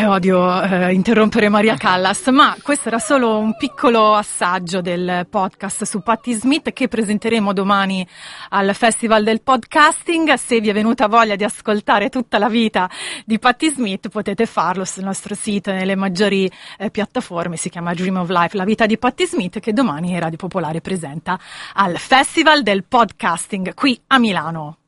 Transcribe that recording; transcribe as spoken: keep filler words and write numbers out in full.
odio eh, interrompere Maria Callas, ma questo era solo un piccolo assaggio del podcast su Patti Smith che presenteremo domani al Festival del Podcasting. Se vi è venuta voglia di ascoltare tutta la vita di Patti Smith potete farlo sul nostro sito, nelle maggiori eh, piattaforme. Si chiama Dream of Life, la vita di Patti Smith, che domani Radio Popolare presenta al Festival del Podcasting qui a Milano.